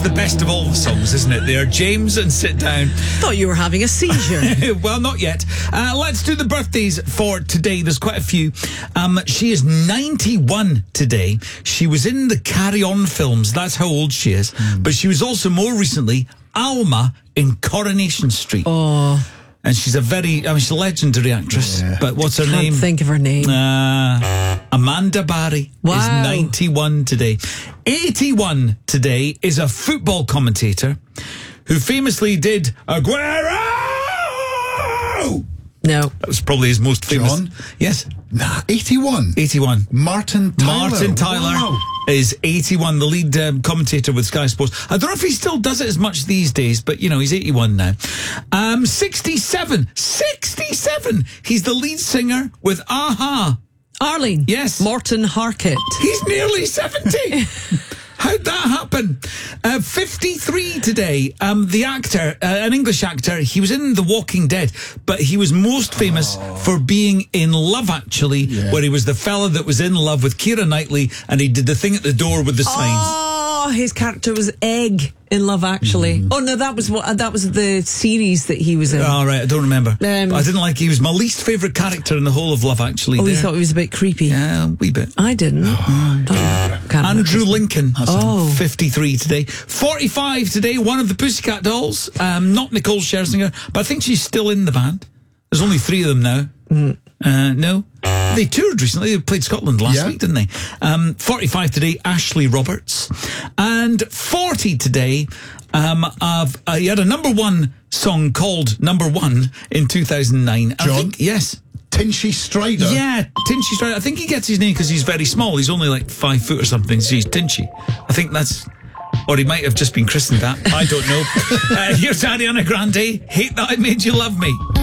the best of all the songs, isn't it? They are James and Sit Down. Thought you were having a seizure. Well, not yet. Let's do the birthdays for today. There's quite a few. She is 91 today. She was in the Carry On films. That's how old she is. But she was also more recently Alma in Coronation Street. Oh. And she's she's a legendary actress. Yeah. But what's her name? Can't think of her name. Amanda Barry is 91 today. 81 today is a football commentator who famously did Aguero! No. That was probably his most famous. John? Yes. Nah, 81. 81. Martin Tyler. Wow. Is 81, the lead commentator with Sky Sports. I don't know if he still does it as much these days, but, you know, he's 81 now. 67. 67! He's the lead singer with A-ha. Arlene. Yes. Morton Harkett. He's nearly 70. How'd that happen? 53 today. The actor, an English actor, he was in The Walking Dead, but he was most famous for being in Love Actually, where he was the fella that was in love with Keira Knightley, and he did the thing at the door with the signs. Oh, his character was Egg in Love Actually. Oh no, that was the series that he was in. Oh, right, I don't remember. I didn't like. He was my least favourite character in the whole of Love Actually. Oh, you thought he was a bit creepy? Yeah, a wee bit. I didn't. Andrew Lincoln. 53 today. 45 today. One of the Pussycat Dolls. Not Nicole Scherzinger, but I think she's still in the band. There's only 3 of them now. No. They toured recently. They played Scotland last week, didn't they? 45 today, Ashley Roberts. And 40 today, he had a number 1 song called Number 1 in 2009. John? Yes. Tinchy Strider. Yeah, Tinchy Strider. I think he gets his name because he's very small. He's only like 5 foot or something, so he's Tinchy. I think that's... Or he might have just been christened that. I don't know. Here's Ariana Grande. Hate That I Made You Love Me.